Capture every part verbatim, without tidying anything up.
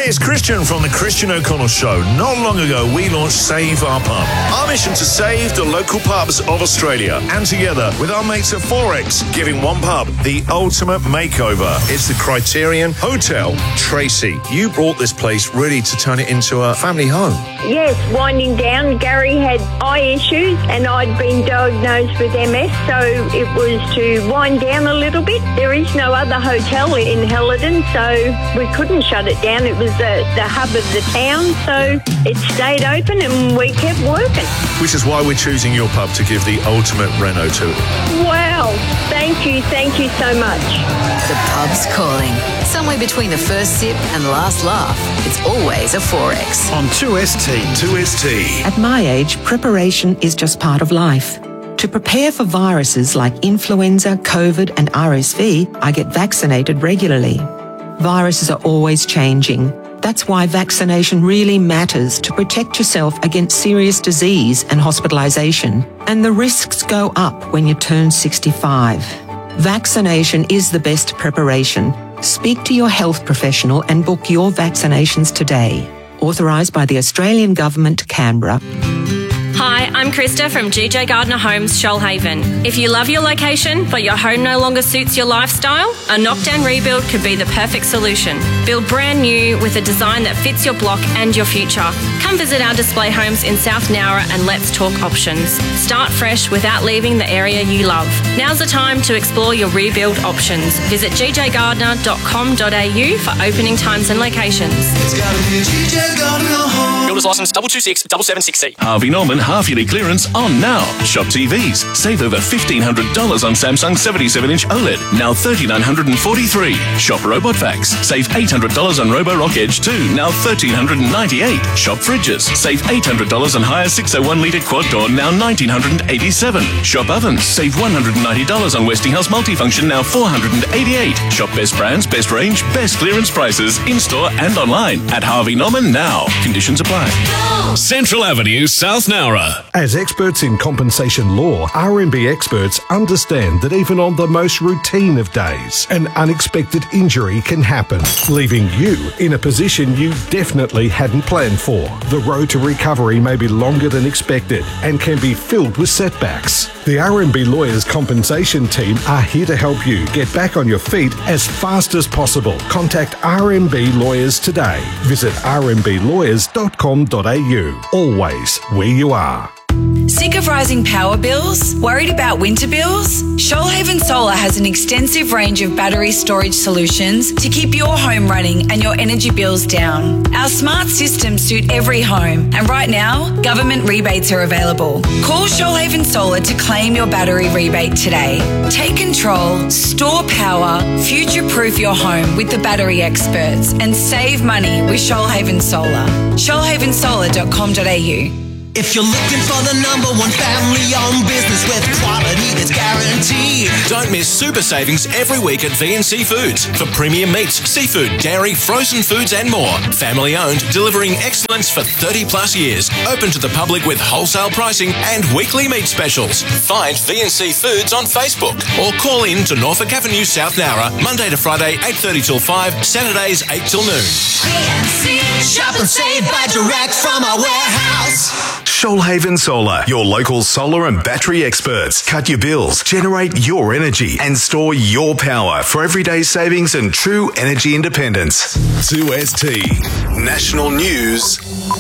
it's Christian from the Christian O'Connell Show. Not long ago, we launched Save Our Pub. Our mission to save the local pubs of Australia, and together with our mates at Forex, giving one pub the ultimate makeover. It's the Criterion Hotel. Tracy, you brought this place really to turn it into a family home. Yes, winding down. Gary had eye issues and I'd been diagnosed with M S, so it was to wind down a little bit. There is no other hotel in Helidon, so we couldn't shut it down. It was the, the hub of the town, so it stayed open and we kept working. Which is why we're choosing your pub to give the ultimate reno to. Wow, thank you, thank you so much. The pub's calling. Somewhere between the first sip and the last laugh, it's always a Forex. On two S T. two S T. At my age, preparation is just part of life. To prepare for viruses like influenza, COVID and R S V, I get vaccinated regularly. Viruses are always changing. That's why vaccination really matters to protect yourself against serious disease and hospitalisation. And the risks go up when you turn sixty-five. Vaccination is the best preparation. Speak to your health professional and book your vaccinations today. Authorised by the Australian Government, Canberra. Hi, I'm Krista from G J Gardner Homes, Shoalhaven. If you love your location, but your home no longer suits your lifestyle, a knockdown rebuild could be the perfect solution. Build brand new with a design that fits your block and your future. Come visit our display homes in South Nowra and let's talk options. Start fresh without leaving the area you love. Now's the time to explore your rebuild options. Visit g j gardner dot com dot a u for opening times and locations. It's gotta be G J Gardner Homes. Builders licence double two six double seven six C. Harvey Norman half-yearly clearance on now. Shop T Vs. Save over fifteen hundred dollars on Samsung seventy-seven inch OLED. Now three thousand nine hundred forty-three dollars. Shop Robot Vacs. Save eight hundred dollars on Roborock Edge two. Now one thousand three hundred ninety-eight dollars. Shop Fridges. Save eight hundred dollars on higher six oh one litre quad door. Now one thousand nine hundred eighty-seven dollars. Shop Ovens. Save one hundred ninety dollars on Westinghouse Multifunction. Now four hundred eighty-eight dollars. Shop best brands, best range, best clearance prices in-store and online at Harvey Norman now. Conditions apply. Central Avenue, South Nowra. As experts in compensation law, R M B experts understand that even on the most routine of days, an unexpected injury can happen, leaving you in a position you definitely hadn't planned for. The road to recovery may be longer than expected and can be filled with setbacks. The R M B Lawyers Compensation Team are here to help you get back on your feet as fast as possible. Contact R M B Lawyers today. Visit r m b lawyers dot com dot a u. Always where you are. Sick of rising power bills? Worried about winter bills? Shoalhaven Solar has an extensive range of battery storage solutions to keep your home running and your energy bills down. Our smart systems suit every home, and right now, government rebates are available. Call Shoalhaven Solar to claim your battery rebate today. Take control, store power, future-proof your home with the battery experts, and save money with Shoalhaven Solar. shoalhaven solar dot com dot a u. If you're looking for the number one family-owned business with quality that's guaranteed, don't miss super savings every week at V and C Foods for premium meats, seafood, dairy, frozen foods and more. Family-owned, delivering excellence for thirty plus years. Open to the public with wholesale pricing and weekly meat specials. Find V and C Foods on Facebook or call in to Norfolk Avenue, South Nowra, Monday to Friday, eight thirty till five, Saturdays, eight till noon. V and C, shop and save by direct from our warehouse. Shoalhaven Solar, your local solar and battery experts. Cut your bills, generate your energy, and store your power for everyday savings and true energy independence. two S T National News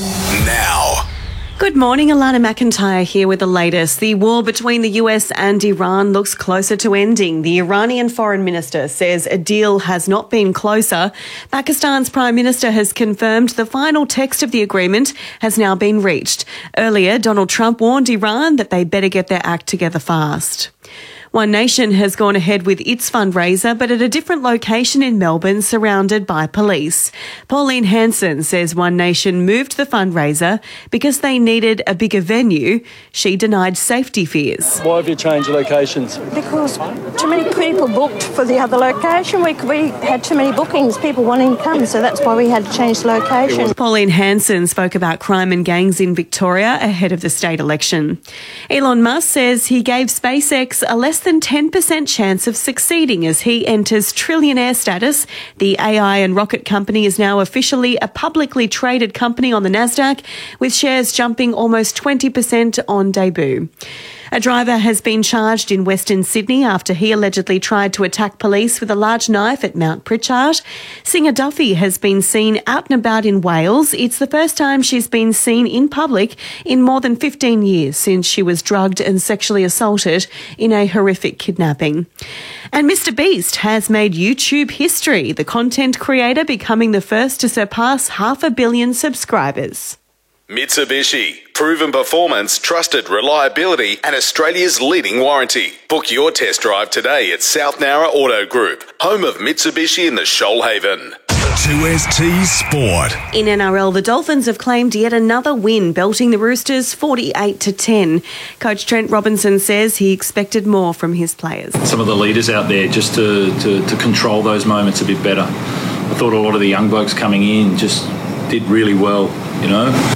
now. Good morning, Alana McIntyre here with the latest. The war between the U S and Iran looks closer to ending. The Iranian foreign minister says a deal has not been closer. Pakistan's prime minister has confirmed the final text of the agreement has now been reached. Earlier, Donald Trump warned Iran that they better get their act together fast. One Nation has gone ahead with its fundraiser, but at a different location in Melbourne, surrounded by police. Pauline Hanson says One Nation moved the fundraiser because they needed a bigger venue. She denied safety fears. Why have you changed locations? Because too many people booked for the other location. We, we had too many bookings, people wanting to come, so that's why we had to change the location. Pauline Hanson spoke about crime and gangs in Victoria ahead of the state election. Elon Musk says he gave SpaceX a less than ten percent chance of succeeding as he enters trillionaire status. The A I and rocket company is now officially a publicly traded company on the Nasdaq, with shares jumping almost twenty percent on debut. A driver has been charged in Western Sydney after he allegedly tried to attack police with a large knife at Mount Pritchard. Singer Duffy has been seen out and about in Wales. It's the first time she's been seen in public in more than fifteen years since she was drugged and sexually assaulted in a horrific kidnapping. And Mister Beast has made YouTube history, the content creator becoming the first to surpass half a billion subscribers. Mitsubishi. Proven performance, trusted reliability, and Australia's leading warranty. Book your test drive today at South Nowra Auto Group, home of Mitsubishi in the Shoalhaven. two S T Sport. In N R L, the Dolphins have claimed yet another win, belting the Roosters forty-eight to ten. Coach Trent Robinson says he expected more from his players. Some of the leaders out there just to, to, to control those moments a bit better. I thought a lot of the young blokes coming in just did really well, you know.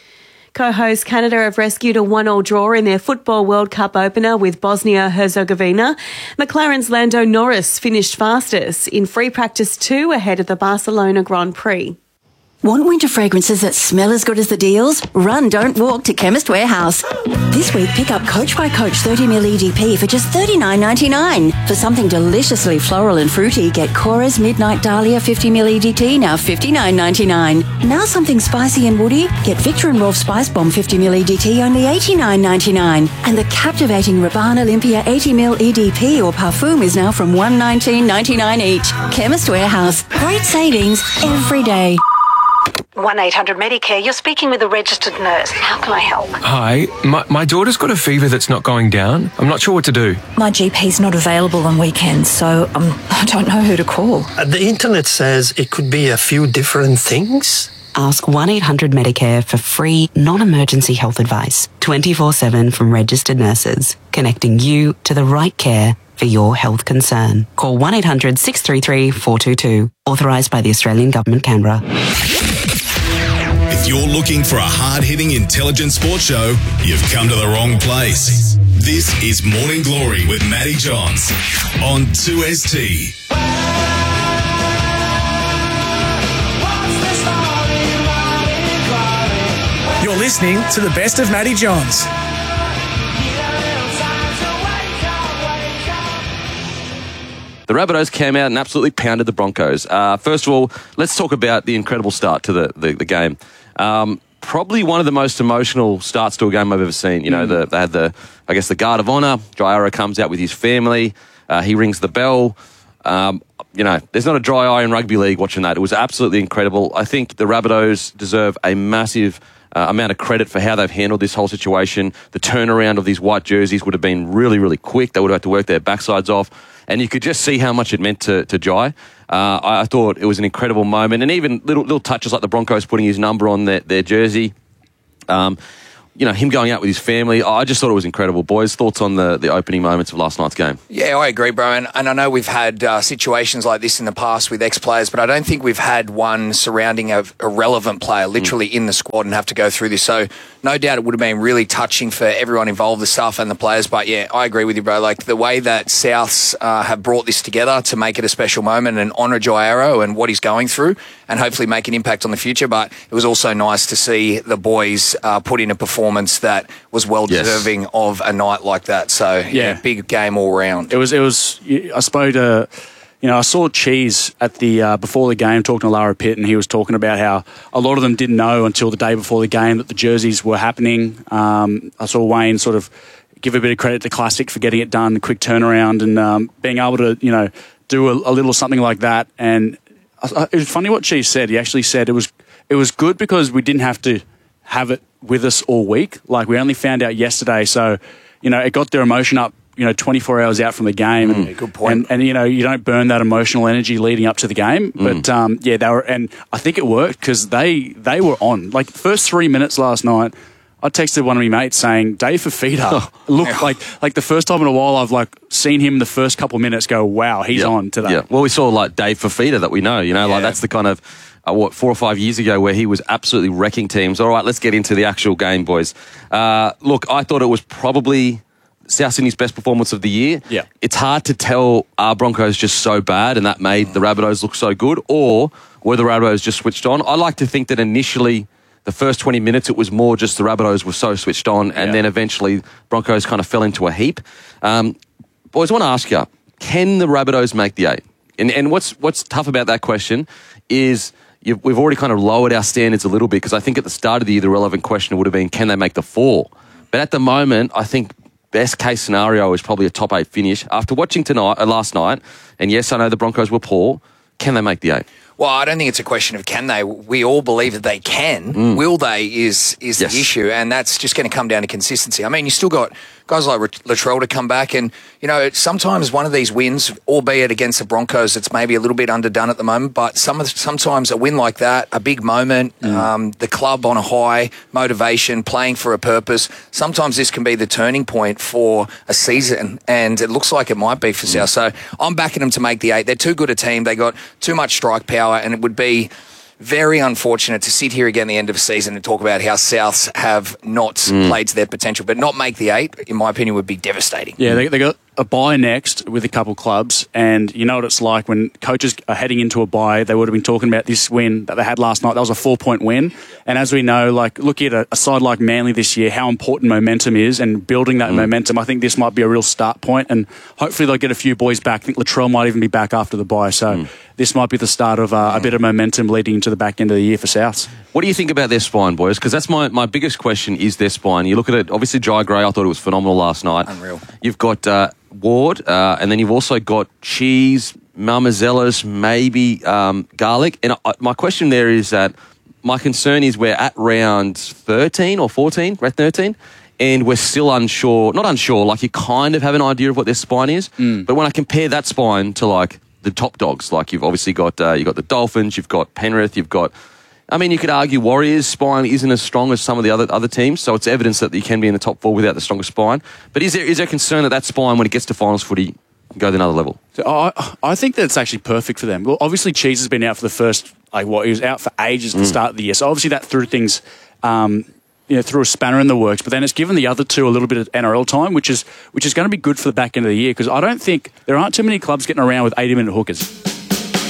Co-host Canada have rescued a one-all draw in their Football World Cup opener with Bosnia-Herzegovina. McLaren's Lando Norris finished fastest in free practice two ahead of the Barcelona Grand Prix. Want winter fragrances that smell as good as the deals? Run, don't walk to Chemist Warehouse. This week, pick up Coach by Coach thirty milliliter E D P for just thirty-nine ninety-nine. For something deliciously floral and fruity, get Cora's Midnight Dahlia fifty milliliter E D T, now fifty-nine ninety-nine. Now something spicy and woody, get Victor and Rolf Spice Bomb fifty milliliter E D T, only eighty-nine ninety-nine. And the captivating Rabanne Olympia eighty milliliter E D P or Parfum is now from one nineteen ninety-nine each. Chemist Warehouse. Great savings every day. one eight hundred Medicare, you're speaking with a registered nurse. How can I help? Hi, my, my daughter's got a fever that's not going down. I'm not sure what to do. My G P's not available on weekends, so um, I don't know who to call. Uh, the internet says it could be a few different things. Ask one eight hundred Medicare for free, non-emergency health advice, twenty-four seven from registered nurses, connecting you to the right care for your health concern. Call one eight hundred six three three four two two, authorised by the Australian Government, Canberra. If you're looking for a hard-hitting, intelligent sports show, you've come to the wrong place. This is Morning Glory with Matty Johns on two S T. You're listening to the best of Matty Johns. The Rabbitohs came out and absolutely pounded the Broncos. Uh, first of all, let's talk about the incredible start to the, the, the game. Um, probably one of the most emotional starts to a game I've ever seen. You know, mm. the, they had the, I guess, the guard of honour. Jai Arrow comes out with his family. Uh, he rings the bell. Um, you know, there's not a dry eye in rugby league watching that. It was absolutely incredible. I think the Rabbitohs deserve a massive uh, amount of credit for how they've handled this whole situation. The turnaround of these white jerseys would have been really, really quick. They would have had to work their backsides off. And you could just see how much it meant to, to Jai. Uh, I, I thought it was an incredible moment. And even little little touches like the Broncos putting his number on their, their jersey. Um, you know, him going out with his family. I just thought it was incredible. Boys, thoughts on the, the opening moments of last night's game? Yeah, I agree, bro. And, and I know we've had uh, situations like this in the past with ex-players, but I don't think we've had one surrounding a, a relevant player literally mm. in the squad and have to go through this. So no doubt it would have been really touching for everyone involved, the staff and the players. But yeah, I agree with you, bro. Like the way that Souths uh, have brought this together to make it a special moment and honour Jai Arrow and what he's going through and hopefully make an impact on the future. But it was also nice to see the boys uh, put in a performance that was well deserving yes. of a night like that. So yeah. yeah, big game all round. It was. It was. I spoke to, you know, I saw Cheese at the uh, before the game talking to Lara Pitt, and he was talking about how a lot of them didn't know until the day before the game that the jerseys were happening. Um, I saw Wayne sort of give a bit of credit to Classic for getting it done, quick turnaround, and um, being able to, you know, do a, a little something like that. And I, it was funny what Cheese said. He actually said it was it was good because we didn't have to have it with us all week. Like, we only found out yesterday, so, you know, it got their emotion up, you know, twenty-four hours out from the game. Mm, and, good point. And, and, you know, you don't burn that emotional energy leading up to the game. Mm. But, um, yeah, they were, and I think it worked because they, they were on. Like, the first three minutes last night, I texted one of my mates saying, Dave Fifita, look, like like the first time in a while I've, like, seen him the first couple of minutes go, wow, he's yeah. on today. Yeah. Well, we saw, like, Dave Fifita that we know, you know, yeah. like, that's the kind of, Uh, what, four or five years ago where he was absolutely wrecking teams. All right, let's get into the actual game, boys. Uh, look, I thought it was probably South Sydney's best performance of the year. Yeah. It's hard to tell, are Broncos just so bad and that made the Rabbitohs look so good, or were the Rabbitohs just switched on? I like to think that initially, the first twenty minutes, it was more just the Rabbitohs were so switched on, and yeah. then eventually Broncos kind of fell into a heap. Um, boys, I want to ask you, can the Rabbitohs make the eight? And, and what's what's tough about that question is you've, we've already kind of lowered our standards a little bit, because I think at the start of the year, the relevant question would have been, can they make the four? But at the moment, I think best case scenario is probably a top eight finish. After watching tonight, uh, last night, and yes, I know the Broncos were poor, can they make the eight? Well, I don't think it's a question of can they. We all believe that they can. Mm. Will they is is yes. the issue, and that's just going to come down to consistency. I mean, you still got guys like Latrell to come back, and, you know, sometimes one of these wins, albeit against the Broncos, it's maybe a little bit underdone at the moment, but some of the, sometimes a win like that, a big moment, mm. um, the club on a high, motivation, playing for a purpose, sometimes this can be the turning point for a season, and it looks like it might be for mm. South. So I'm backing them to make the eight. They're too good a team. They got too much strike power, and it would be very unfortunate to sit here again at the end of the season and talk about how Souths have not mm. played to their potential, but not make the eight, in my opinion, would be devastating. Yeah, they, they got a bye next with a couple clubs, and you know what it's like when coaches are heading into a bye. They would have been talking about this win that they had last night. That was a four-point win, and as we know, like looking at a, a side like Manly this year, how important momentum is, and building that mm. momentum, I think this might be a real start point, and hopefully they'll get a few boys back. I think Latrell might even be back after the bye, so mm. this might be the start of uh, a bit of momentum leading into the back end of the year for Souths. What do you think about their spine, boys? Because that's my, my biggest question is their spine. You look at it, obviously Jai Gray, I thought it was phenomenal last night. Unreal. You've got uh, Ward, uh, and then you've also got Cheese, Malmazelis, maybe um, Garlic. And I, my question there is that my concern is we're at round thirteen or fourteen, round thirteen, and we're still unsure, not unsure, like you kind of have an idea of what their spine is. Mm. But when I compare that spine to like the top dogs, like you've obviously got, uh, you've got the Dolphins, you've got Penrith, you've got, I mean, you could argue Warriors' spine isn't as strong as some of the other other teams, so it's evidence that you can be in the top four without the strongest spine. But is there is there concern that that spine, when it gets to finals footy, can go to another level? So I I think that's actually perfect for them. Well, obviously Cheese has been out for the first, like what, he was out for ages at the mm. start of the year, so obviously that threw things, um, you know, threw a spanner in the works. But then it's given the other two a little bit of N R L time, which is which is going to be good for the back end of the year, because I don't think there aren't too many clubs getting around with eighty minute hookers.